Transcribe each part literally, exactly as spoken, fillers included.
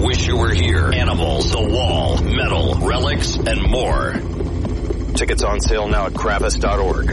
Wish You Were Here, Animals, The Wall, Metal, Relics, and more. Tickets on sale now at Kravis dot org.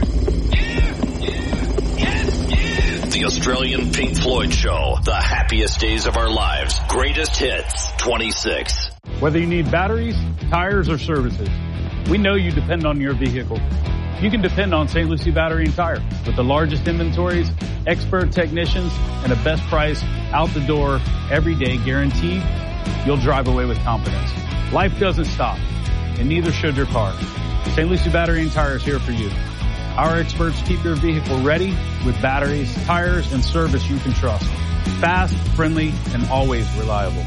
The Australian Pink Floyd Show, the happiest days of our lives, greatest hits, twenty-six. Whether you need batteries, tires, or services, we know you depend on your vehicle. You can depend on Saint Lucie Battery and Tire with the largest inventories, expert technicians, and the best price out the door every day guaranteed. You'll drive away with confidence. Life doesn't stop, and neither should your car. Saint Lucie Battery and Tire is here for you. Our experts keep your vehicle ready with batteries, tires, and service you can trust. Fast, friendly, and always reliable.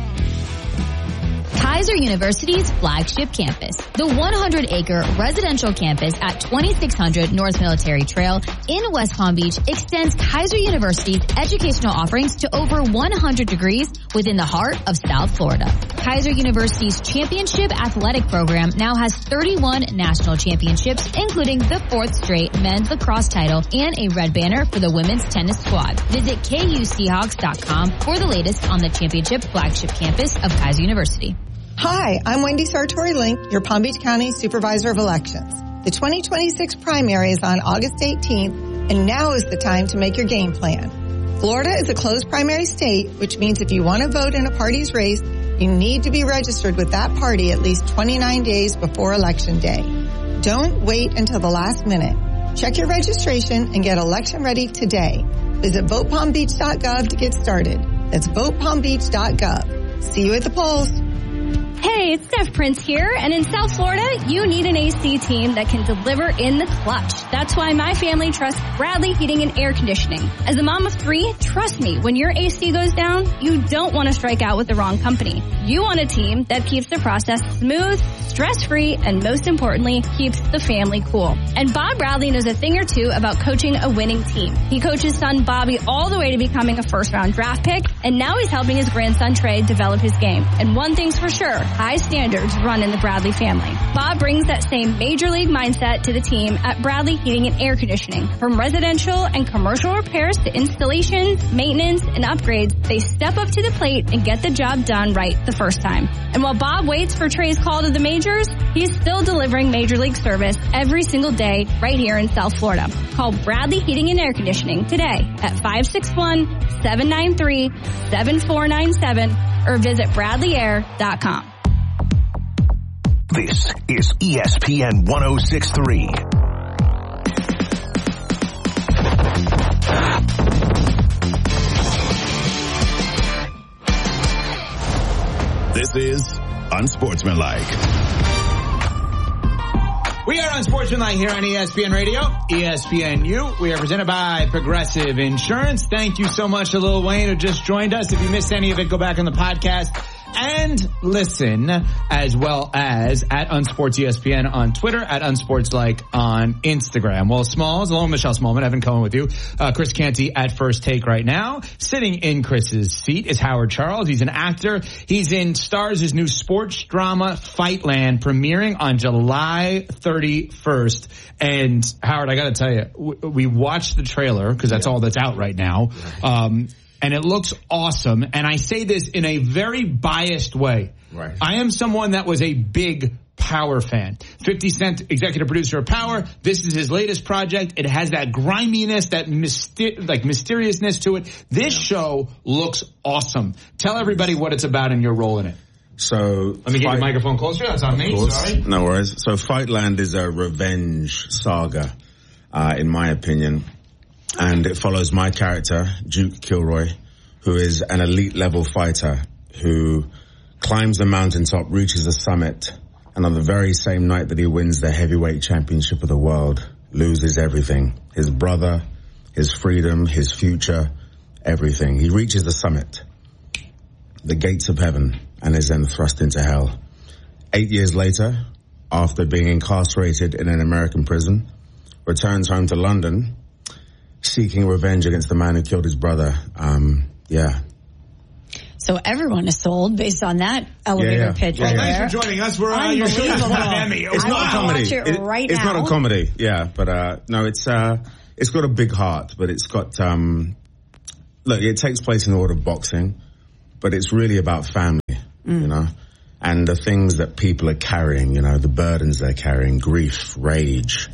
Kaiser University's flagship campus, the one hundred acre residential campus at twenty-six hundred North Military Trail in West Palm Beach, extends Kaiser University's educational offerings to over one hundred degrees within the heart of South Florida. Kaiser University's championship athletic program now has thirty-one national championships, including the fourth straight men's lacrosse title and a red banner for the women's tennis squad. Visit K U Seahawks dot com for the latest on the championship flagship campus of Kaiser University. Hi, I'm Wendy Sartori-Link, your Palm Beach County Supervisor of Elections. The twenty twenty-six primary is on August eighteenth, and now is the time to make your game plan. Florida is a closed primary state, which means if you want to vote in a party's race, you need to be registered with that party at least twenty-nine days before Election Day. Don't wait until the last minute. Check your registration and get election ready today. Visit vote palm beach dot gov to get started. That's vote palm beach dot gov. See you at the polls. Hey, it's Steph Prince here, and in South Florida, you need an A C team that can deliver in the clutch. That's why my family trusts Bradley Heating and Air Conditioning. As a mom of three, trust me, when your A C goes down, you don't want to strike out with the wrong company. You want a team that keeps the process smooth, stress-free, and most importantly, keeps the family cool. And Bob Bradley knows a thing or two about coaching a winning team. He coached his son Bobby all the way to becoming a first-round draft pick, and now he's helping his grandson Trey develop his game. And one thing's for sure, high standards run in the Bradley family. Bob brings that same major league mindset to the team at Bradley Heating and Air Conditioning. From residential and commercial repairs to installations, maintenance, and upgrades, they step up to the plate and get the job done right the first time. And while Bob waits for Trey's call to the majors, he's still delivering major league service every single day right here in South Florida. Call Bradley Heating and Air Conditioning today at five six one, seven nine three, seven four nine seven or visit bradley air dot com. This is E S P N one oh six point three. This is Unsportsmanlike. We are Unsportsmanlike here on E S P N Radio, E S P N U. We are presented by Progressive Insurance. Thank you so much to Lil Wayne who just joined us. If you missed any of it, go back on the podcast and listen, as well as at Unsports E S P N on Twitter, at Unsportslike on Instagram. Well, Smalls, along with Michelle Smallman, Evan Cohen with you. Uh, Chris Canty at First Take right now. Sitting in Chris's seat is Howard Charles. He's an actor. He's in Starz' new sports drama, Fightland, premiering on July thirty-first. And Howard, I got to tell you, we watched the trailer because that's yeah. all that's out right now. Um, And it looks awesome. And I say this in a very biased way. Right. I am someone that was a big Power fan. fifty Cent, executive producer of Power. This is his latest project. It has that griminess, that myster- like mysteriousness to it. This yeah. show looks awesome. Tell everybody what it's about and your role in it. So let me get your microphone closer. That's on me. Sorry. No worries. So Fightland is a revenge saga, uh, in my opinion. And it follows my character, Duke Kilroy, who is an elite level fighter who climbs the mountaintop, reaches the summit, and on the very same night that he wins the heavyweight championship of the world, loses everything. His brother, his freedom, his future, everything. He reaches the summit, the gates of heaven, and is then thrust into hell. Eight years later, after being incarcerated in an American prison, returns home to London, seeking revenge against the man who killed his brother. Um, yeah. So everyone is sold based on that elevator yeah, yeah. pitch yeah, right yeah. there. Thanks for joining us. We're on your show. It's not a comedy. Watch it it, right it's now. not a comedy. Yeah, but uh, no, it's uh, it's got a big heart, but it's got um, look. It takes place in the world of boxing, but it's really about family. mm. you know, and the things that people are carrying, you know, the burdens they're carrying, grief, rage,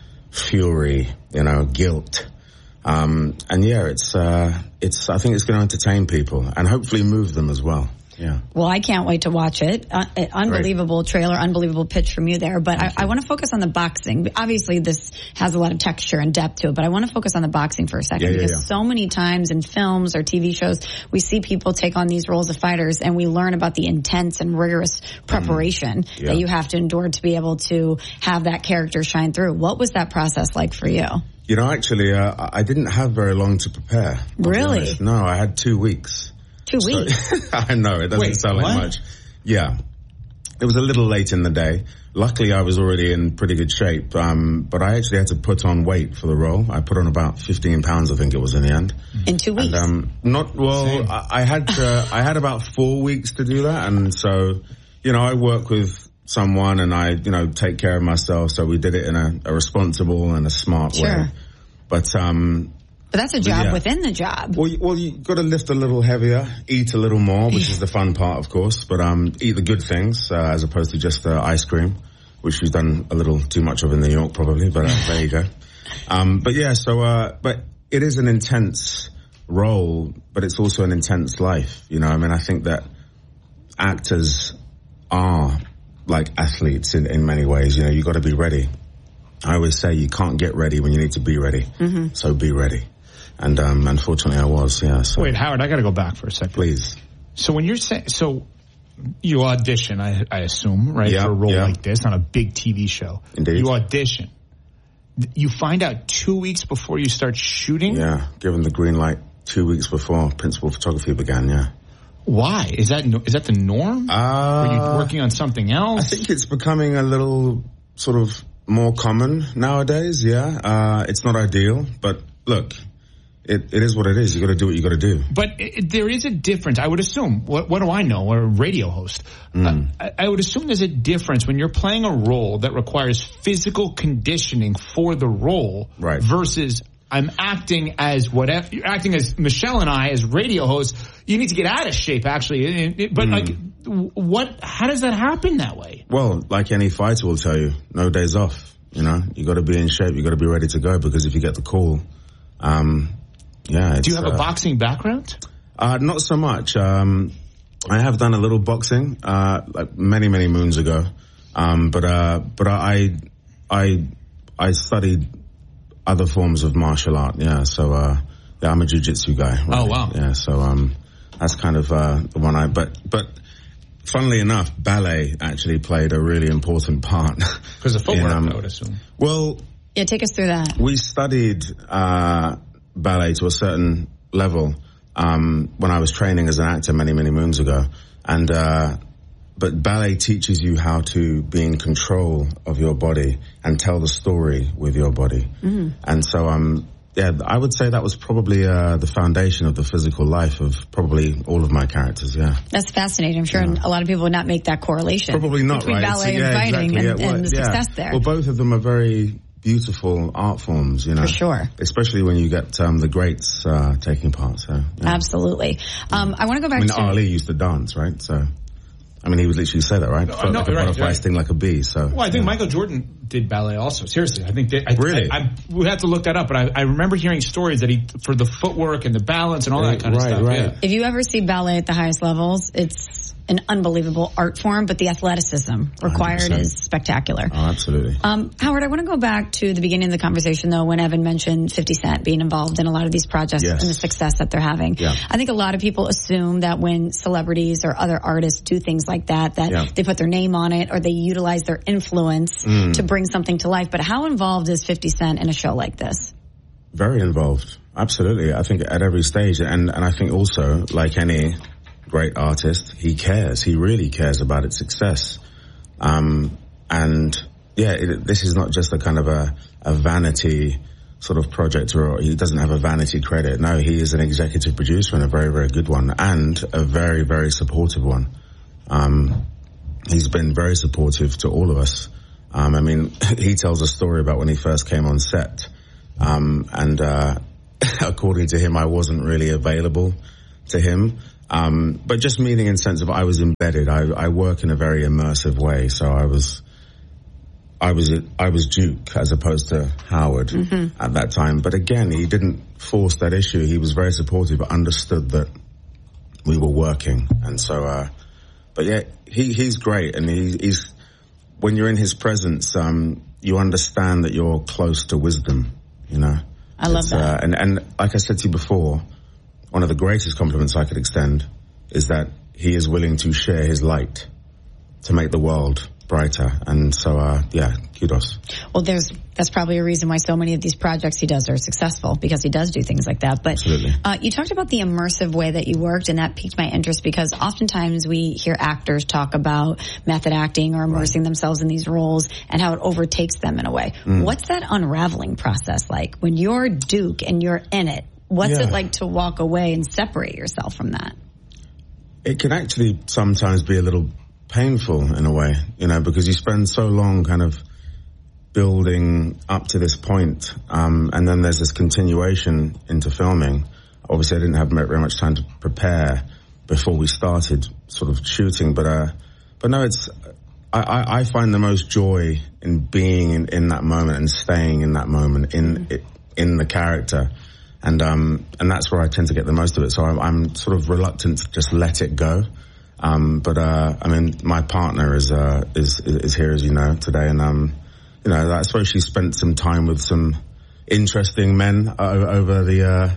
fury, you know, guilt. Um, and yeah, it's, uh, it's, I think it's going to entertain people and hopefully move them as well. Yeah. Well, I can't wait to watch it. Uh, unbelievable Great. trailer, unbelievable pitch from you there. But I, I want to focus on the boxing. Obviously, this has a lot of texture and depth to it, but I want to focus on the boxing for a second yeah, because yeah, yeah. so many times in films or T V shows, we see people take on these roles of fighters and we learn about the intense and rigorous preparation mm. yeah. that you have to endure to be able to have that character shine through. What was that process like for you? You know, actually, uh, I didn't have very long to prepare. Really? No, I had two weeks. Two weeks? So, I know, it doesn't Wait, sound like what? much. Yeah. It was a little late in the day. Luckily, I was already in pretty good shape, um, but I actually had to put on weight for the role. I put on about fifteen pounds, I think it was in the end. In two weeks? And, um, not, well, I, I had to, I had about four weeks to do that, and so, you know, I work with someone and I, you know, take care of myself, so we did it in a, a responsible and a smart sure. way. But, um... But that's a job yeah. within the job. Well, you, well, you got to lift a little heavier, eat a little more, which is the fun part, of course. But um, eat the good things uh, as opposed to just uh, ice cream, which we've done a little too much of in New York, probably. But uh, there you go. Um, but yeah, so uh, but it is an intense role, but it's also an intense life. You know, I mean, I think that actors are like athletes in, in many ways. You know, you got to be ready. I always say you can't get ready when you need to be ready. Mm-hmm. So be ready. And um, unfortunately, I was. Yeah. So. Wait, Howard, I got to go back for a second. Please. So when you're saying, so you audition, I, I assume, right, yep, for a role yep. like this on a big T V show. Indeed. You audition. You find out two weeks before you start shooting. Yeah, given the green light two weeks before principal photography began. Yeah. Why is that? Is that the norm? Uh, Were you working on something else? I think it's becoming a little sort of more common nowadays. Yeah. Uh, it's not ideal, but look. It, it is what it is. You got to do what you got to do. But it, there is a difference. I would assume. What, what do I know? Or a radio host. Mm. Uh, I, I would assume there's a difference when you're playing a role that requires physical conditioning for the role, right. versus I'm acting as whatever. You're acting as Michelle and I as radio hosts. You need to get out of shape, actually. But mm. like, what? How does that happen that way? Well, like any fighter will tell you, no days off. You know, you got to be in shape. You got to be ready to go because if you get the call, um. Yeah. Do you have uh, a boxing background? Uh, not so much. Um, I have done a little boxing, uh, like many, many moons ago. Um, but, uh, but I, I, I studied other forms of martial art. Yeah. So, uh, yeah, I'm a jiu-jitsu guy. Right? Oh, wow. Yeah. So, um, that's kind of, uh, the one I, but, but funnily enough, ballet actually played a really important part. Because of footwork, in, um, I would assume. Well. Yeah, take us through that. We studied, uh, ballet to a certain level um when I was training as an actor many many moons ago, and uh but ballet teaches you how to be in control of your body and tell the story with your body. Mm-hmm. And so um yeah I would say that was probably uh the foundation of the physical life of probably all of my characters. Yeah, that's fascinating. I'm sure yeah. a lot of people would not make that correlation. Probably not, between right? ballet so, yeah, and fighting exactly. and, yeah, well, and the yeah. success there. Well, both of them are very beautiful art forms, you know. For sure. Especially when you get um, the greats uh, taking part. So yeah. Absolutely. Um, I want to go back I mean, to... Ali used to dance, right? So, I mean, he would literally say that, right? No, Float no, like a right, butterfly, right. sting like a bee. So, well, I think yeah. Michael Jordan did ballet also. Seriously, I think that... I, really? I, I, we have to look that up, but I, I remember hearing stories that he, for the footwork and the balance and all that kind of right, stuff. Right. Yeah. If you ever see ballet at the highest levels, it's an unbelievable art form, but the athleticism required one hundred percent is spectacular. Oh, absolutely. Um, Howard, I want to go back to the beginning of the conversation, though, when Evan mentioned fifty Cent being involved in a lot of these projects yes. and the success that they're having. Yeah. I think a lot of people assume that when celebrities or other artists do things like that, that yeah. they put their name on it or they utilize their influence mm. to bring something to life. But how involved is fifty Cent in a show like this? Very involved. Absolutely. I think at every stage. And, and I think also, like any great artist, he cares. He really cares about its success. Um, and yeah, it, this is not just a kind of a, a vanity sort of project, or he doesn't have a vanity credit. No, he is an executive producer and a very, very good one, and a very, very supportive one. Um, he's been very supportive to all of us. Um, I mean, he tells a story about when he first came on set. Um, and, uh, according to him, I wasn't really available to him. Um, but just meaning in sense of I was embedded. I, I work in a very immersive way, so I was, I was, I was Duke as opposed to Howard mm-hmm. at that time. But again, he didn't force that issue. He was very supportive, but understood that we were working, and so. Uh, but yeah, he he's great, and he, he's when you're in his presence, um, you understand that you're close to wisdom. You know, I love it's, that. Uh, and and like I said to you before. One of the greatest compliments I could extend is that he is willing to share his light to make the world brighter. And so, uh, yeah, kudos. Well, there's that's probably a reason why so many of these projects he does are successful, because he does do things like that. But Absolutely. Uh, you talked about the immersive way that you worked, and that piqued my interest because oftentimes we hear actors talk about method acting or immersing right. themselves in these roles and how it overtakes them in a way. Mm. What's that unraveling process like when you're Duke and you're in it? What's yeah. it like to walk away and separate yourself from that? It can actually sometimes be a little painful in a way, you know, because you spend so long kind of building up to this point, um, and then there's this continuation into filming. Obviously, I didn't have very much time to prepare before we started sort of shooting, but uh, but no, it's I, I find the most joy in being in, in that moment and staying in that moment in mm-hmm. in the character. And, um, and that's where I tend to get the most of it. So I'm, I'm sort of reluctant to just let it go. Um, but, uh, I mean, my partner is, uh, is, is here, as you know, today. And, um, you know, I suppose she spent some time with some interesting men over, over the, uh,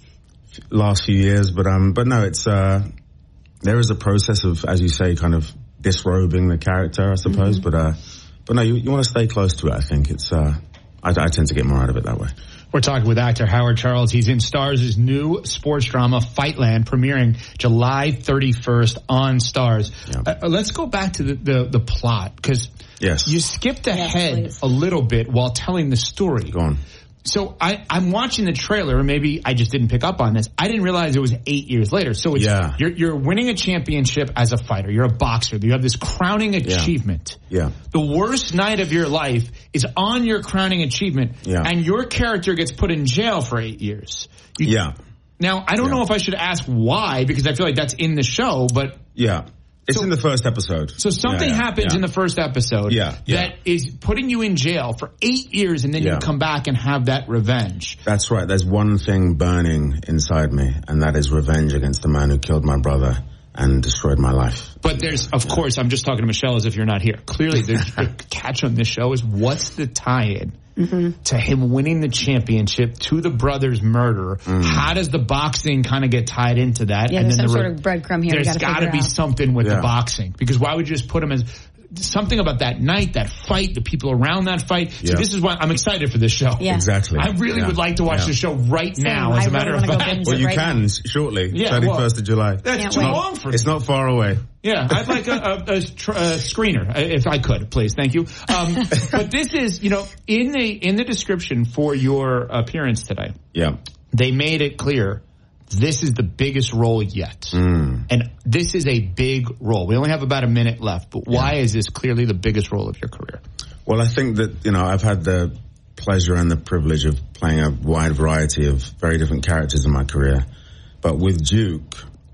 last few years. But, um, but no, it's, uh, there is a process of, as you say, kind of disrobing the character, I suppose. Mm-hmm. But, uh, but no, you, you want to stay close to it. I think it's, uh, I, I tend to get more out of it that way. We're talking with actor Howard Charles. He's in Starz' new sports drama, Fightland, premiering July thirty-first on Starz. Yeah. Uh, let's go back to the, the, the plot, because yes. you skipped ahead yes, a little bit while telling the story. Go on. So I, I'm watching the trailer, and maybe I just didn't pick up on this. I didn't realize it was eight years later. So it's, yeah. you're, you're winning a championship as a fighter. You're a boxer. You have this crowning achievement. Yeah. yeah. The worst night of your life is on your crowning achievement, yeah. and your character gets put in jail for eight years. You, yeah. Now, I don't yeah. know if I should ask why, because I feel like that's in the show, but... Yeah. It's so, in the first episode. So something yeah, yeah, happens yeah. in the first episode yeah, yeah. that is putting you in jail for eight years, and then yeah. you come back and have that revenge. That's right. There's one thing burning inside me, and that is revenge against the man who killed my brother and destroyed my life. But there's, of yeah. course, I'm just talking to Michelle as if you're not here. Clearly, the, the catch on this show is what's the tie-in mm-hmm. to him winning the championship, to the brother's murder? Mm. How does the boxing kind of get tied into that? Yeah, and there's then some the, sort of breadcrumb here. There's got to be out. something with yeah. the boxing, because why would you just put him as... Something about that night, that fight, the people around that fight. So yeah. this is why I'm excited for this show. Yeah. Exactly. I really yeah. would like to watch yeah. the show right Same. now, as I a matter really of fact. Well, you right can now. shortly. Yeah, thirty-first well, of July. That's Can't too wait. long for It's me. not far away. Yeah, I'd like a, a, a, tr- a screener, if I could, please. Thank you. Um, but this is, you know, in the in the description for your appearance today, Yeah. they made it clear this is the biggest role yet. Mm. And this is a big role. We only have about a minute left, but why Yeah. is this clearly the biggest role of your career? Well, I think that, you know, I've had the pleasure and the privilege of playing a wide variety of very different characters in my career. But with Duke,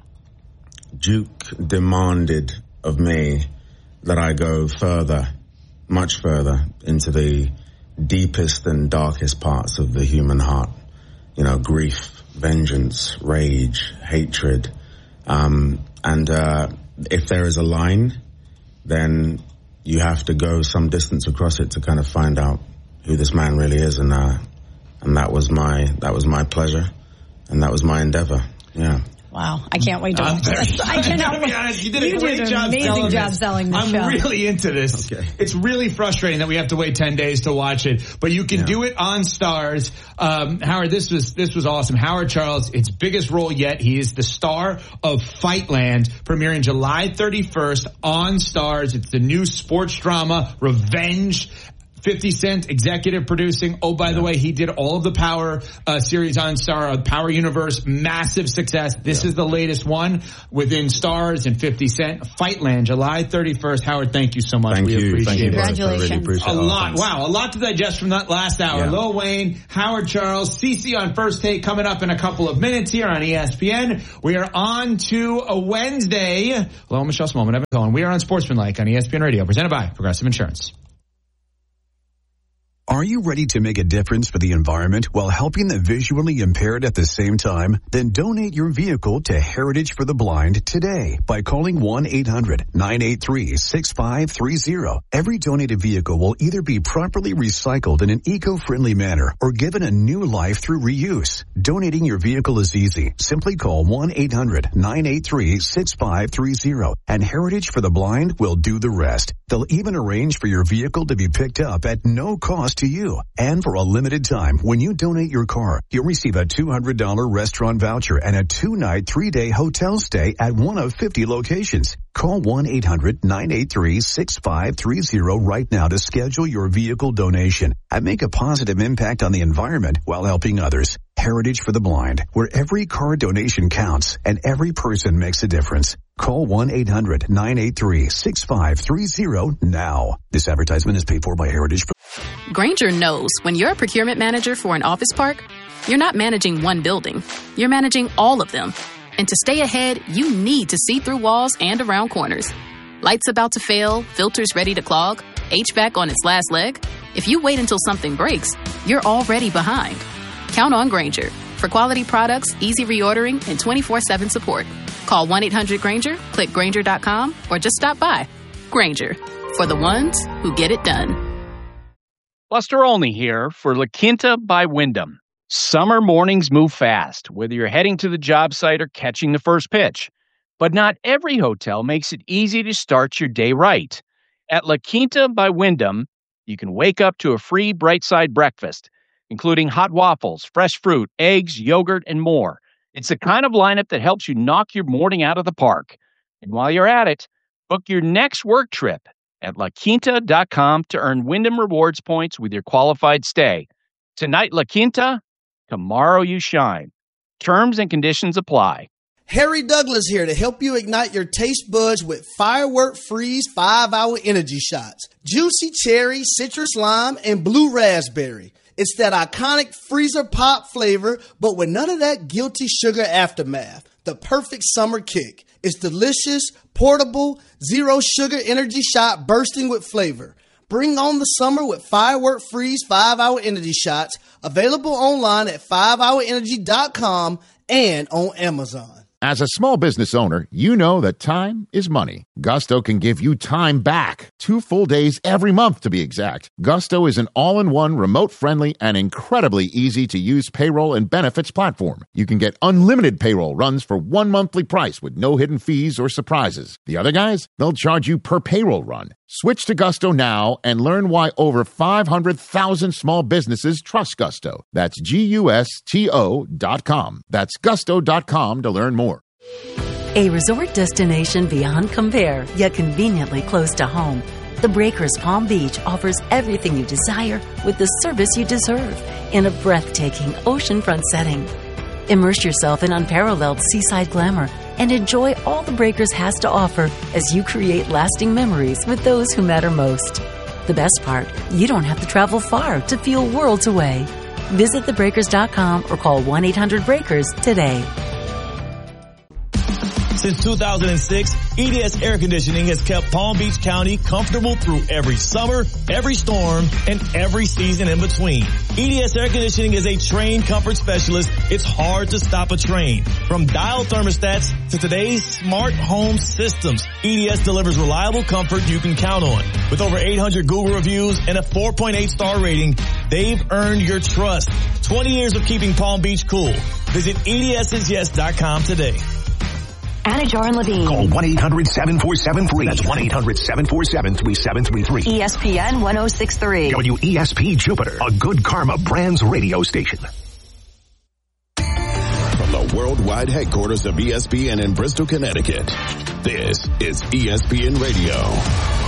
Duke demanded of me that I go further, much further, into the deepest and darkest parts of the human heart. You know, grief, vengeance, rage, hatred. Um, and uh, if there is a line, then you have to go some distance across it to kind of find out who this man really is. And uh, and that was my that was my pleasure, and that was my endeavor. Yeah. Wow, I can't wait to watch this. I cannot wait. Honest, you did you a great did an job amazing selling job this. selling the I'm show. really into this. Okay. It's really frustrating that we have to wait ten days to watch it, but you can Yeah. do it on Starz. Um, Howard, this was this was awesome. Howard Charles, its biggest role yet. He is the star of Fightland, premiering July thirty-first on Starz. It's the new sports drama, Revenge. fifty Cent executive producing. Oh, by the way, he did all of the Power uh, series on Star, uh, Power Universe. Massive success. This yeah. is the latest one within Stars and fifty Cent. Fightland, July thirty-first. Howard, thank you so much. Thank we you. appreciate thank you it. Congratulations. Really appreciate a lot. Thanks. Wow. A lot to digest from that last hour. Yeah. Lil Wayne, Howard Charles, Cece on First Take coming up in a couple of minutes here on E S P N. We are on to a Wednesday. Hello, Michelle Smallman, Evan Cohen. We are on Sportsmanlike on E S P N Radio, presented by Progressive Insurance. Are you ready to make a difference for the environment while helping the visually impaired at the same time? Then donate your vehicle to Heritage for the Blind today by calling one eight hundred nine eight three six five three zero. Every donated vehicle will either be properly recycled in an eco-friendly manner or given a new life through reuse. Donating your vehicle is easy. Simply call one eight hundred nine eight three six five three zero and Heritage for the Blind will do the rest. They'll even arrange for your vehicle to be picked up at no cost to you. And for a limited time, when you donate your car, you'll receive a two hundred dollars restaurant voucher and a two-night, three-day hotel stay at one of fifty locations. Call one eight hundred nine eight three six five three zero right now to schedule your vehicle donation and make a positive impact on the environment while helping others. Heritage for the Blind, where every car donation counts and every person makes a difference. Call one eight hundred nine eight three six five three zero now. This advertisement is paid for by Heritage. Grainger knows when you're a procurement manager for an office park, you're not managing one building. You're managing all of them. And to stay ahead, you need to see through walls and around corners. Lights about to fail, filters ready to clog, H V A C on its last leg. If you wait until something breaks, you're already behind. Count on Grainger for quality products, easy reordering, and twenty-four seven support. Call one eight hundred Grainger, click Grainger dot com, or just stop by. Grainger, for the ones who get it done. Buster Olney here for La Quinta by Wyndham. Summer mornings move fast, whether you're heading to the job site or catching the first pitch. But not every hotel makes it easy to start your day right. At La Quinta by Wyndham, you can wake up to a free Bright Side breakfast, including hot waffles, fresh fruit, eggs, yogurt, and more. It's the kind of lineup that helps you knock your morning out of the park. And while you're at it, book your next work trip at la quinta dot com to earn Wyndham Rewards points with your qualified stay. Tonight, La Quinta, tomorrow you shine. Terms and conditions apply. Harry Douglas here to help you ignite your taste buds with Firework Freeze five hour Energy Shots. Juicy cherry, citrus lime, and blue raspberry. It's that iconic freezer pop flavor, but with none of that guilty sugar aftermath. The perfect summer kick. It's delicious, portable, zero sugar energy shot bursting with flavor. Bring on the summer with Firework Freeze five hour Energy Shots. Available online at five hour energy dot com and on Amazon. As a small business owner, you know that time is money. Gusto can give you time back. Two full days every month, to be exact. Gusto is an all-in-one, remote-friendly, and incredibly easy-to-use payroll and benefits platform. You can get unlimited payroll runs for one monthly price with no hidden fees or surprises. The other guys, they'll charge you per payroll run. Switch to Gusto now and learn why over five hundred thousand small businesses trust Gusto. That's G U S T O dot com. That's gusto dot com to learn more. A resort destination beyond compare, yet conveniently close to home. The Breakers Palm Beach offers everything you desire with the service you deserve in a breathtaking oceanfront setting. Immerse yourself in unparalleled seaside glamour and enjoy all the Breakers has to offer as you create lasting memories with those who matter most. The best part, you don't have to travel far to feel worlds away. Visit the breakers dot com or call one eight hundred breakers today. Since two thousand six, E D S Air Conditioning has kept Palm Beach County comfortable through every summer, every storm, and every season in between. E D S Air Conditioning is a trained comfort specialist. It's hard to stop a train. From dial thermostats to today's smart home systems, E D S delivers reliable comfort you can count on. With over eight hundred Google reviews and a four point eight star rating, they've earned your trust. twenty years of keeping Palm Beach cool. Visit E D S is yes dot com today. Anajar and Levine. Call one eight hundred seven four seven three. That's one eight hundred seven four seven three seven three three. E S P N one oh six point three. W E S P Jupiter, a Good Karma Brands radio station. From the worldwide headquarters of E S P N in Bristol, Connecticut, this is E S P N Radio.